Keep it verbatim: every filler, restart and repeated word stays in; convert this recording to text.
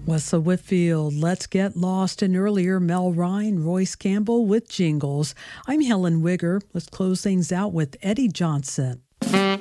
Wessa Whitfield, Let's Get Lost, and earlier Mel Ryan, Royce Campbell with Jingles. I'm Helen Wigger. Let's close things out with Eddie Johnson.